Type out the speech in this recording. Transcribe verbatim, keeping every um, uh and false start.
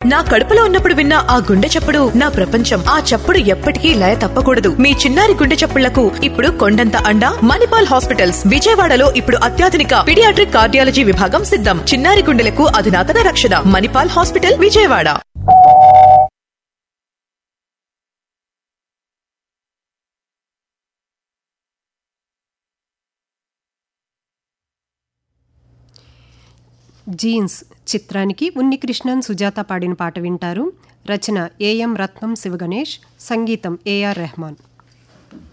నా కడుపులో ఉన్నప్పుడు విన్న ఆ గుండె చప్పుడు నా ప్రపంచం. ఆ చప్పుడు ఎప్పటికీ లయ తప్పకూడదు. మీ చిన్నారి గుండె చప్పుళ్లకు ఇప్పుడు కొండంత అండ మణిపాల్ హాస్పిటల్స్. విజయవాడలో ఇప్పుడు అత్యాధునిక పీడియాట్రిక్ కార్డియాలజీ విభాగం సిద్ధం. చిన్నారి గుండెలకు అధునాతన రక్షణ. మణిపాల్ హాస్పిటల్, విజయవాడ. జీన్స్ చిత్రానికి ఉన్నికృష్ణన్, సుజాత పాడిన పాట వింటారు. రచన ఏఎం రత్నం శివగణేష్, సంగీతం ఏఆర్ రెహమాన్.